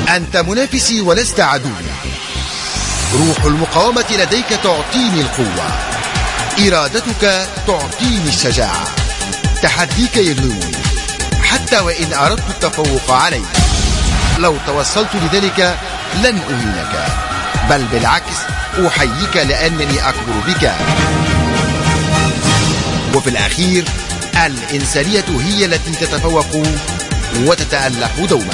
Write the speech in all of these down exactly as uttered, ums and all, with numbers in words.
أنت منافسي ولست عدوي. روح المقاومة لديك تعطيني القوة، إرادتك تعطيني الشجاعة، تحديك يلهمني حتى وإن أردت التفوق عليك. لو توصلت لذلك لن أهينك، بل بالعكس أحييك لأنني أكبر بك. وفي الأخير الإنسانية هي التي تتفوق وتتألق دوما.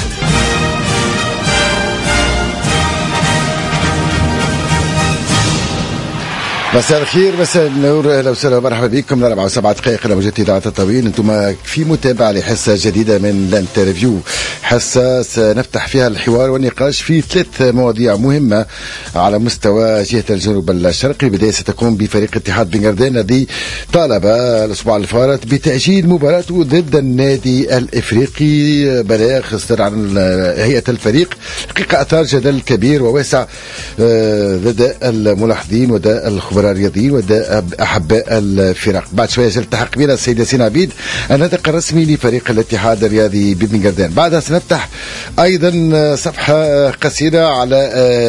مساء الخير، مساء النور، اهلا وسهلا ومرحبا بكم. نلعب على سبعة دقائق الى موجة اذاعة التطوين. انتم في متابعة لحصة جديدة من الانترفيو، حصة سنفتح فيها الحوار والنقاش في ثلاث مواضيع مهمة على مستوى جهة الجنوب الشرقي. البداية ستكون بفريق اتحاد بن قردان الذي طالب الاسبوع الفارط بتأجيل مباراته ضد النادي الافريقي. بلاغ صدر عن هيئة الفريق حقيقة اثار جدل كبير وواسع لدى الملاحظين ولدى الخبراء الرياضيين ودى أحباء الفرق. بعد شوية سيلتحق بنا السيد ياسين عبيد الناطق الرسمي لفريق الاتحاد الرياضي ببن قردان. بعدها سنفتح أيضا صفحة قصيرة على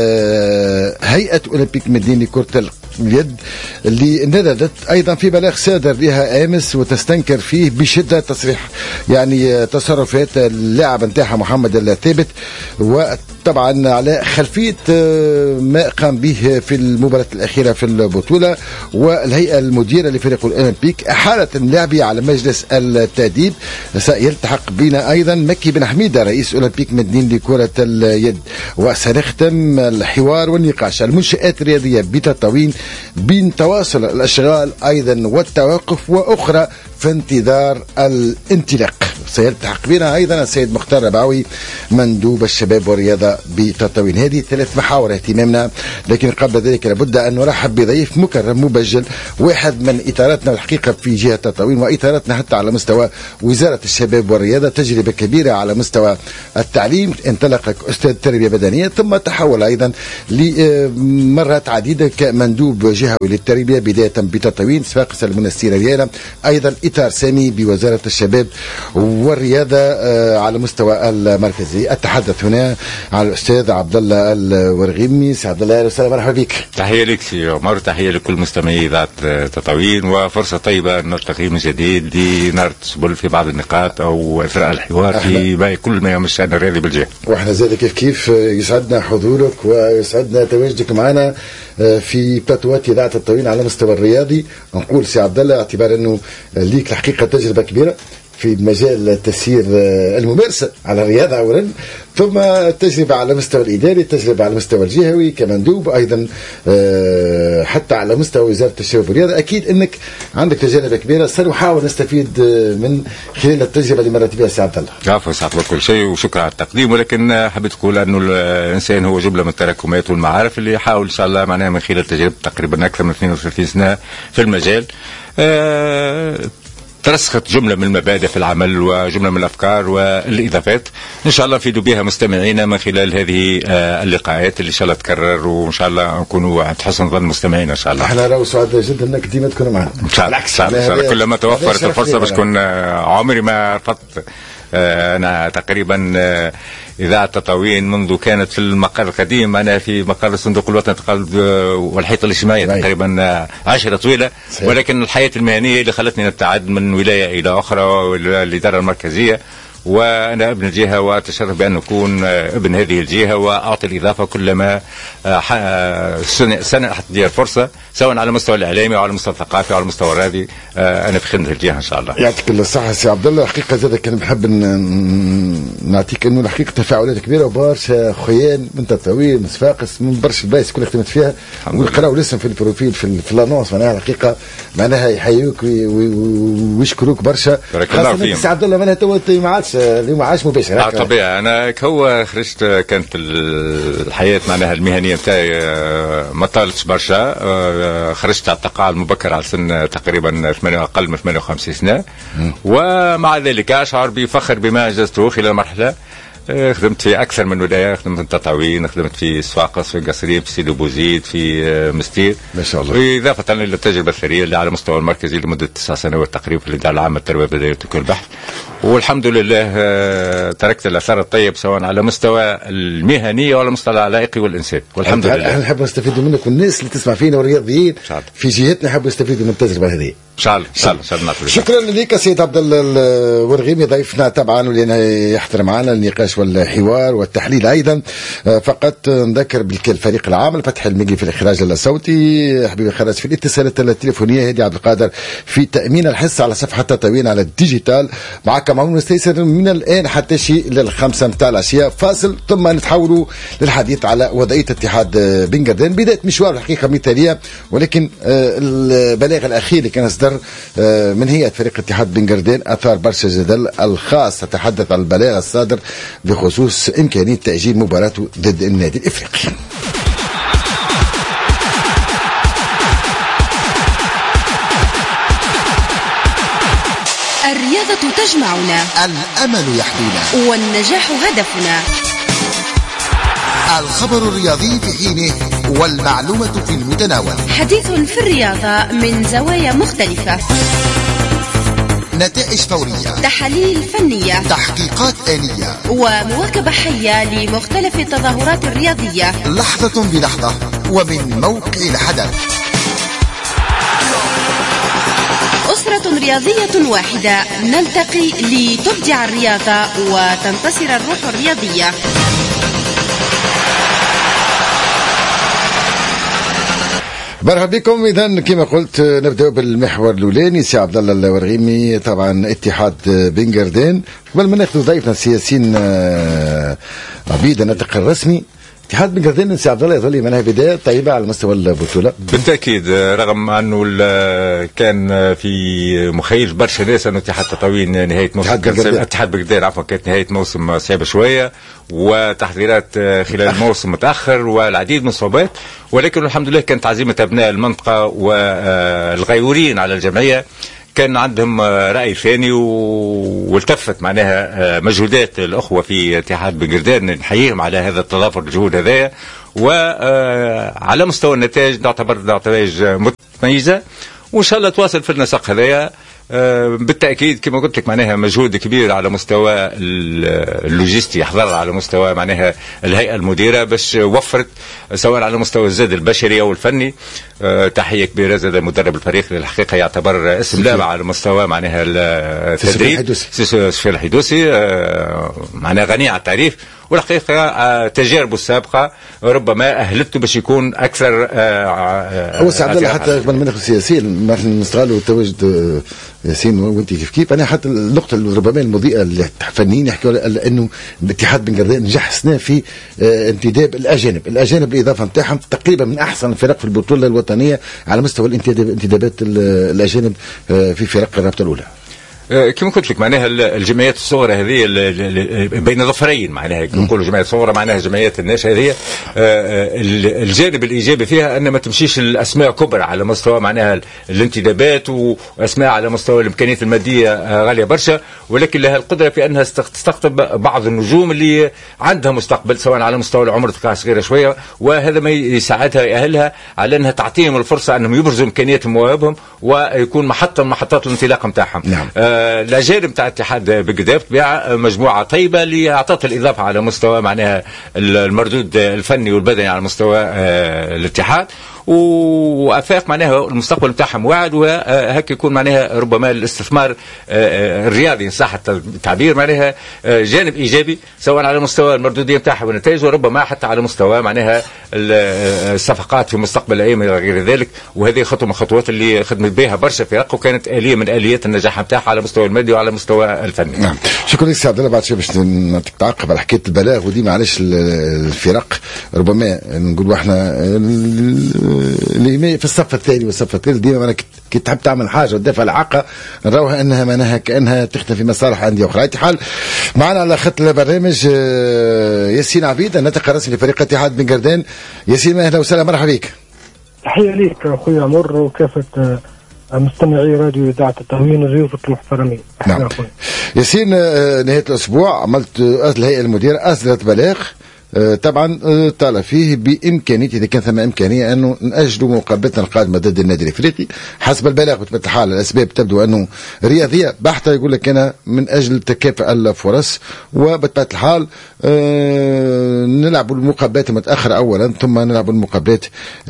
هيئة أولمبيك مدينة لكرة اليد اللي نددت أيضا في بلاغ صادر لها أمس وتستنكر فيه بشدة تصريح يعني تصرفات اللاعب نتاعها محمد الثابت، وطبعا على خلفية ما قام به في المباراة الأخيرة في البطولة. والهيئة المديرة لفريق الأولمبيك أحالت اللاعبية على مجلس التأديب. سيلتحق بنا أيضا مكي بن حميدة رئيس أولمبيك مدين لكرة اليد. وسنختم الحوار والنقاش المنشآت الرياضية بتطاوين بين تواصل الأشغال أيضا والتوقف وأخرى في انتظار الانطلاق. سيلتحق بنا أيضا السيد مختار ربعوي مندوب الشباب والرياضة بتطاوين. هذه ثلاث محاور اهتمامنا، لكن قبل ذلك لابد أن نرحب بضيف مكرم مبجل، واحد من إطاراتنا الحقيقة في جهة تطاوين وإطاراتنا حتى على مستوى وزارة الشباب والرياضة. تجربة كبيرة على مستوى التعليم، انطلق أستاذ تربية بدنية ثم تحول أيضا لمرات عديدة كمندوب جهوي للتربية بداية بتطاوين صفاقس المنستير ريانا، أيضا إطار سامي بوزارة الشباب والرياضة على مستوى المركزي. أتحدث هنا على الأستاذ عبد الله الورغيمي. سي عبد الله، أهلا وسهلا، مرحبا بك. تحية لك سي عمر، تحية لكل مستمعي إذاعة تطاوين، وفرصة طيبة أن نلتقي من جديد لنرتسبل في بعض النقاط أو إثراء الحوار في باقي كل ما يهم الشأن الرياضي بالجهة. وإحنا زاد كيف كيف يسعدنا حضورك ويسعدنا تواجدك معنا في بلاتوات إذاعة التطاوين على مستوى الرياضي. نقول سي عبد الله اعتبار أنه ليك الحقيقة تجربة كبيرة في مجال التسيير الممارسة على الرياضة أولا، ثم تجربة على مستوى الإداري، تجربة على مستوى الجهوي كمندوب، أيضا حتى على مستوى وزارة الشباب والرياضة. أكيد أنك عندك تجربة كبيرة، سنحاول نستفيد من خلال التجربة اللي مرت بها سي عبد الله. عفوا سي عبد كل شيء وشكرا على التقديم، ولكن حبيت تقول أنه الإنسان هو جملة من التراكمات والمعارف اللي يحاول إن شاء الله معناها من خلال تجربة تقريبا أكثر من اثنين وثلاثين سنة في المجال أه ترسخت جملة من المبادئ في العمل وجملة من الأفكار والإضافات إن شاء الله نفيدوا بها مستمعينا من خلال هذه اللقاءات اللي إن شاء الله تكرر، وإن شاء الله نكونوا عند حسن ظن مستمعينا إن شاء الله. احنا راهو سعداء جدا انك ديما تكون معنا إن شاء الله. إن شاء الله كلما توفرت الفرصة باش كون عمري ما رفضت. أنا تقريبا إذاعة تطاوين منذ كانت في المقر القديم، أنا في مقر الصندوق الوطني للتقاعد والحيطة الاجتماعية تقريبا عشرة طويلة، ولكن الحياة المهنية اللي خلتني نبتعد من ولاية إلى أخرى والإدارة المركزية، وأنا ابن الجهة وأتشرف بأن أكون ابن هذه الجهة وأعطي الإضافة كلما سنحت لي الفرصة، سواء على المستوى الإعلامي أو على المستوى الثقافي أو على المستوى الرياضي. أنا في خدمة الجهة إن شاء الله. يعطيك الصحة سي عبد الله. حقيقة زاد كان بحب نعطيك إنه الحقيقة تفاعلات كبيرة وبرشا خيان من تطاوين من صفاقس من برشا البايس كلها خدمت فيها، ويقراوا لسه في البروفيل في, في الانونس معناها الحقيقة معناها يحيوك ويشكروك برشا. خاصة سي عبد الله معناها تو ما عادش اليوم عاش مباشر. على طبيعة أنا هو خرجت كانت الحياة معناها المهنية نتاعي ما طالتش برشا، خرجت على التقاعد المبكر على سن تقريبا أقل من ثمانية وخمسين سنة، ومع ذلك أشعر بفخر بما أنجزته خلال المرحلة. خدمت في أكثر من ولاية، خدمت في تطاوين، خدمت في صفاقس، في قصرين، في سيدي بوزيد، في مستير ما شاء الله، إضافة إلى التجربة الثرية اللي على مستوى المركزي لمدة تسع سنوات تقريبا في الإدارة العامة للتربية البدنية والبحث. والحمد لله تركت الاثار الطيب سواء على مستوى المهنيه وعلى مستوى العلائقي والانسان، والحمد لله. احنا نحب نستفيدوا منك، والناس اللي تسمع فينا والرياضيين في جهتنا يحبوا يستفيدوا من التجربه هذه. ان شاء الله ان شاء الله. شكرا لك سيد عبد الله الورغيمي ضيفنا طبعا، ولينا يحضر معنا النقاش والحوار والتحليل ايضا. فقط نذكر بالفريق العام فتح المجلي في الاخراج الصوتي، حبيبي خرج في الاتصالات التليفونيه، هادي عبد القادر في تامين الحصه على صفحه تطوين على الديجيتال. معك معون مستيسر من الان حتى شيء للخمسه متاع العشيه، فاصل ثم نتحولوا للحديث على وضعيه اتحاد بن قردان. بدايه مشوار الحقيقه مثاليه، ولكن البلاغ الاخير اللي كان اصدر من هيئه فريق اتحاد بن قردان اثار برشا جدل، الخاص تتحدث عن البلاغ الصادر بخصوص امكانيه تاجيل مباراته ضد النادي الافريقي. الرياضة تجمعنا، الأمل يحدونا، والنجاح هدفنا. الخبر الرياضي في حينه والمعلومة في المتناول، حديث في الرياضة من زوايا مختلفة، نتائج فورية، تحاليل فنية، تحقيقات آلية، ومواكبة حية لمختلف التظاهرات الرياضية، لحظة بلحظة ومن موقع الحدث. أسرة رياضية واحدة، نلتقي لتبدع الرياضة وتنتصر الروح الرياضية. مرحبا بكم. اذا كما قلت نبداو بالمحور الاولاني. سي عبد الله الورغيمي، طبعا اتحاد بن قردان. قبل ما ناخذ ضيفنا السياسيين عبيد الناطق الرسمي، اتحاد بن قردان سي عبد الله يظل منها بدايه طيبه على مستوى البطوله بالتاكيد، رغم انه كان في مخيل برشا ناس انه اتحاد تطاوين نهايه موسم اتحاد بن قردان عفوا كانت نهايه موسم صعبه شويه، وتحضيرات خلال الموسم متاخر والعديد من الصعوبات، ولكن الحمد لله كانت عزيمه ابناء المنطقه والغيورين على الجمعيه كان عندهم رأي ثاني، والتفت معناها مجهودات الأخوة في اتحاد بن قردان، نحييهم على هذا التضافر الجهود هذايا، وعلى مستوى النتائج نعتبر نتائج متميزة، وإن شاء الله تواصل في النسق هذايا. بالتأكيد كما قلت لك معناها مجهود كبير على مستوى اللوجستي، حضر على مستوى معناها الهيئة المديرة باش وفرت سواء على مستوى الزاد البشري أو الفني. تحية كبيرة زاد مدرب الفريق الحقيقة يعتبر اسم لامع على مستوى معناها التدريب، سفيان الحدوسي، معناها غني على التعريف، والحقيقة تجاربه السابقة ربما أهلته باش يكون أكثر. هو سي عبد الله حتى قبل ما ناخذ سياسيين ما نستغلوا تواجد ياسين وانت كيف كيف، انا حتى النقطه اللي ربما المضيئه اللي الفنيين يحكوا انه الاتحاد بن قردان نجح سنه في انتداب الاجانب، الاجانب الاضافه نتاعهم تقريبا من احسن الفرق في البطوله الوطنيه على مستوى الانتدابات الاجانب في فرق الرابطه الاولى. كما قلت لك معناها الجمعيات الصغرى هذه بين ظفرين، معناها كما نقولوا جمعيات صغرى معناها جمعيات الناس هذه، الجانب الايجابي فيها ان ما تمشيش الاسماء كبرى على مستوى معناها الانتدابات، واسماء على مستوى الامكانيات الماديه غاليه برشا، ولكن لها القدره في انها تستقطب بعض النجوم اللي عندها مستقبل سواء على مستوى العمر تكون صغيره شويه، وهذا ما يساعدها يأهلها على انها تعطيهم الفرصه انهم يبرزوا امكانياتهم ومواهبهم ويكون محطه من محطات الانطلاق نتاعهم. نعم. الاجانب تاع الاتحاد بن قردان بطبيعه مجموعه طيبه اللي اعطت الاضافه على مستوى معناها المردود الفني والبدني على مستوى الاتحاد، وافاق معناها المستقبل نتاعهم واعد، وهكا يكون معناها ربما الاستثمار الرياضي ان صح التعبير معناها جانب ايجابي سواء على مستوى المردوديه نتاعهم والنتائج، وربما حتى على مستوى معناها الصفقات في مستقبل الايام الى غير ذلك. وهذه خطوه من الخطوات اللي خدمت بها برشا فرق، وكانت اليه من اليات النجاح نتاعها على المستوى المادي وعلى المستوى الفني. نعم. شكرا لك سي عبد الله. بعد شوي باش نعطيك تعقب على حكايه البلاغ، ودي معلش الفرق ربما نقولوا احنا اللي في الصف الثاني والصف الثالث ديما انا كي تحب تعمل حاجه وتدافع الحق نراوها انها معناها كانها تخدم في مصالح انديه اخرى. على حال معنا على خط البرنامج ياسين عبيد الناطق الرسمي لفريق اتحاد بن قردان. ياسين اهلا وسهلا، مرحبا بك. تحيه ليك اخويا عمر وكافه مستمعي راديو اذاعه التطوين وضيوفك المحترمين. نعم. ياسين، نهايه الاسبوع عملت الهيئه المديره اصدرت بلاغ طبعا طالع فيه بامكانيه اذا كان ثم امكانيه انه ناجلوا مقابلتنا القادمه ضد النادي الافريقي حسب البلاغ بطبيعه الحال. الاسباب تبدو انه رياضيه بحته، يقول لك انا من اجل تكافؤ الفرص، وبطبيعه الحال نلعبوا المقابلات متاخره اولا ثم نلعبوا المقابلات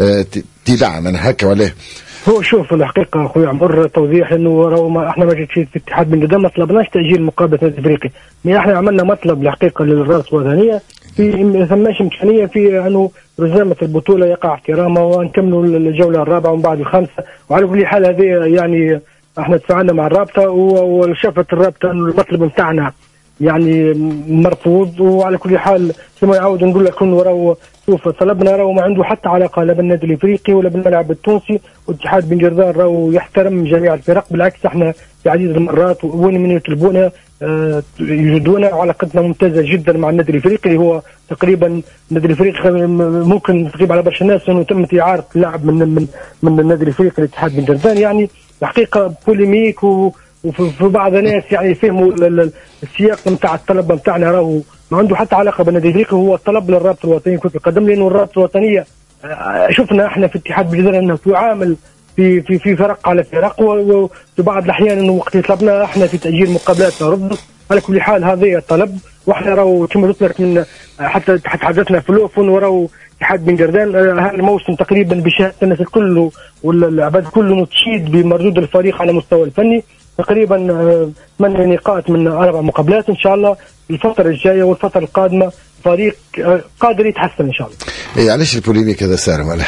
تباعا هكا ولا. هو شوف الحقيقه اخوي عمر توضيح انه راهو ما احنا ما في اتحاد بن جدة ما طلبناش تاجيل مقابله النادي الافريقي، يعني احنا عملنا مطلب الحقيقه للرابطه الوطنيه في ما ثماش امكانيه في انه رزامه البطوله يقع احترامها ونكملوا الجوله الرابعه ومن بعد الخامسه. وعلى كل حال هذه يعني احنا تفاعلنا مع الرابطه وشافت الرابطه انه المطلب نتاعنا يعني مرفوض. وعلى كل حال كما يعود نقول لك انه راهو شوف طلبنا راهو ما عنده حتى علاقه لا بالنادي الافريقي ولا بالملعب التونسي، واتحاد بن جردان راهو يحترم جميع الفرق، بالعكس احنا في عديد المرات وين من يطلبونا اه يجدونا، وعلاقتنا ممتازه جدا مع النادي الافريقي. هو تقريبا النادي الافريقي ممكن تغيب على برشا ناس انه تمت اعاره اللاعب من من من النادي الافريقي لاتحاد بن جردان. يعني الحقيقه بوليميك و وفي بعض الناس يعني يفهموا السياق نتاع الطلب نتاعنا راهو ما عنده حتى علاقه بالنادي الافريقي، هو الطلب للرابطه الوطنيه لكره القدم، لانه الرابطه الوطنيه شفنا احنا في اتحاد بن جدة انه تعامل في في في فرق على فرق، وفي بعض الاحيان انه وقت طلبنا احنا في تاجيل مقابلاتنا رفضت. على كل حال هذا الطلب، واحنا راهو كما قلت لك من حتى تحدثنا في الاوفون وراهو اتحاد بن جردان هذا الموسم تقريبا بشهاده الناس الكل والعباد كله تشيد بمردود الفريق على مستوى الفني، تقريبا ثمانية نقاط من اربع مقابلات. ان شاء الله الفتره الجايه والفتره القادمه فريق قادر يتحسن ان شاء الله. اي علاش البوليميك هذا صار ولا؟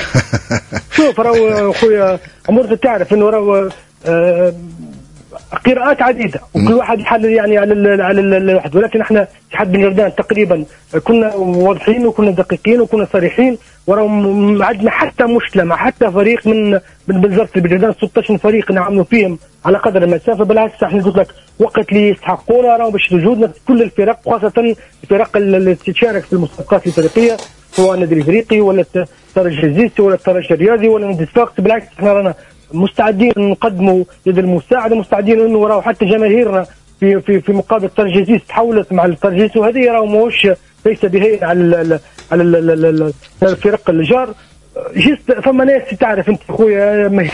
شوف راهو اخويا عمر تعرف انه راهو آه قراءات عديده وكل واحد يحلل يعني على على الواحد، ولكن احنا اتحاد بن جردان تقريبا كنا واضحين وكنا دقيقين وكنا صريحين، وراهو عندنا حتى مشكله مع حتى فريق من من وزاره بن جردان ستة عشر فريق نعملوا فيهم على قدر المسافه. بالعكس احنا قلت لك وقت اللي يستحقونا راهو باش وجودنا كل الفرق، خاصه الفرق اللي تشارك في المسابقات الافريقيه سواء النادي الافريقي ولا الترجي الزيتي ولا الترجي الرياضي ولا نادي الصفاقس. بالعكس احنا رانا مستعدين نقدموا يد المساعده، مستعدين انه راهو حتى جماهيرنا في في في مقابل الترجيزيس تحولت مع الترجيس، وهذه راهو ماهوش ليس بهين على على الفرق الجار. جست ثم ناس تعرف انت اخويا